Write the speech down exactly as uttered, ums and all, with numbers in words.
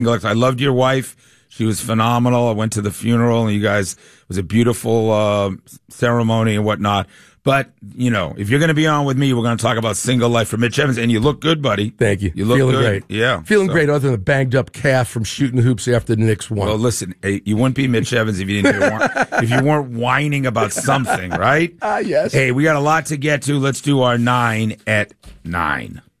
I loved your wife. She was phenomenal. I went to the funeral, and you guys, it was a beautiful uh, ceremony and whatnot. But, you know, if you're going to be on with me, we're going to talk about single life for Mitch Evans. And you look good, buddy. Thank you. You look Feeling good. great. Yeah. Feeling so. great other than a banged up calf from shooting hoops after the Knicks won. Well, listen, hey, you wouldn't be Mitch Evans if you didn't hear, if you weren't whining about something, right? Ah, uh, yes. Hey, we got a lot to get to. Let's do our nine at nine.